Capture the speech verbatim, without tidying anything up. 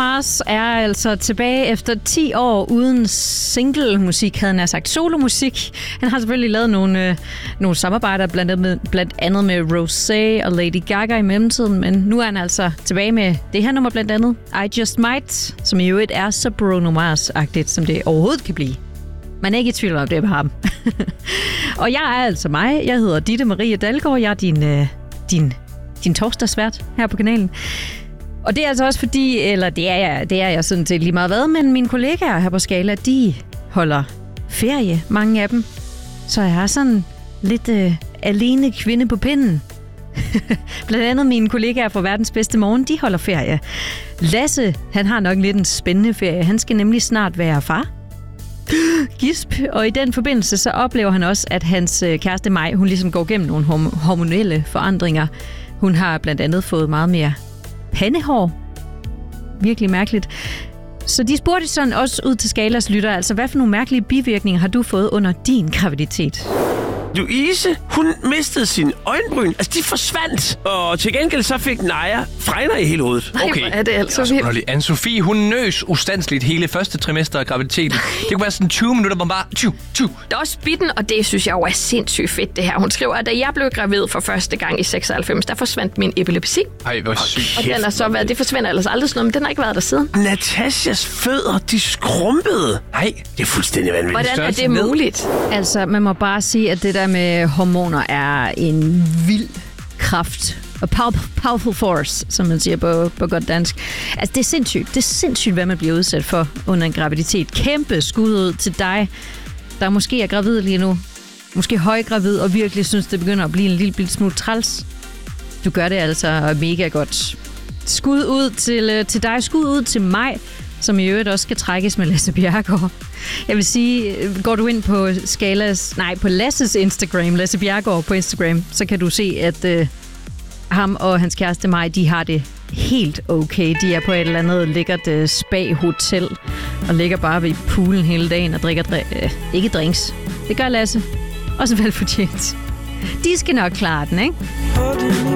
Mars er altså tilbage efter ti år uden single-musik, havde han sagt solomusik. Han har selvfølgelig lavet nogle, øh, nogle samarbejder, blandt andet, med, blandt andet med Rosé og Lady Gaga i mellemtiden, men nu er han altså tilbage med det her nummer blandt andet, I Just Might, som i øvrigt er så Bruno Mars-agtigt, som det overhovedet kan blive. Man er ikke i tvivl om, det er på ham. Og jeg er altså mig. Jeg hedder Ditte Marie Dalgaard. Jeg er din, øh, din, din torsdagsvært her på kanalen. Og det er altså også fordi, eller det er jeg, det er jeg sådan set lige meget hvad, men mine kollegaer her på Skala, de holder ferie, mange af dem. Så jeg er sådan lidt øh, alene kvinde på pinden. Blandt andet mine kollegaer fra Verdens Bedste Morgen, de holder ferie. Lasse, han har nok lidt en spændende ferie. Han skal nemlig snart være far. Gisp. Og i den forbindelse så oplever han også, at hans kæreste Maj, hun ligesom går gennem nogle hormonelle forandringer. Hun har blandt andet fået meget mere pandehår. Virkelig mærkeligt. Så de spurgte sådan også ud til Skalas lytter, altså hvad for nogle mærkelige bivirkninger har du fået under din graviditet? Louise, hun mistede sine øjenbryn. Altså, de forsvandt. Og til gengæld så fik Naja fregner i hele hovedet. Okay. Nej, er det altså så vildt. Anne-Sophie, hun nøs ustandsligt hele første trimester af graviditeten. Det kunne være sådan tyve minutter, hvor man bare... Tju, tju. Det er også bitten, og det synes jeg jo er sindssygt fedt, det her. Hun skriver, at da jeg blev gravid for første gang i seksoghalvfems, der forsvandt min epilepsi. Ej, hvor sygt. Og den har så været... Det forsvinder ellers aldrig sådan noget, men den har ikke været der siden. Natashas fødder, de skrumpede. Nej, det er fuldstændig vanvittigt. Hvordan er det muligt? Altså, man må bare sige, at det der med hormoner er en vild kraft. A powerful force, som man siger på, på godt dansk. Altså, det er sindssygt. Det er sindssygt, hvad man bliver udsat for under en graviditet. Kæmpe skud ud til dig, der måske er gravid lige nu. Måske højgravid, og virkelig synes, det begynder at blive en lille smule træls. Du gør det altså mega godt. Skud ud til, til dig. Skud ud til mig, som i øvrigt også skal trækkes med Lasse Bjerregaard. Jeg vil sige, går du ind på Skalas, nej, på Lasses Instagram, Lasse Bjerregaard på Instagram, så kan du se, at øh, ham og hans kæreste Maj, de har det helt okay. De er på et eller andet lækkert øh, spa-hotel og ligger bare ved poolen hele dagen og drikker dri- øh, ikke drinks. Det gør Lasse. Også velfortjent. De skal nok klare den, ikke?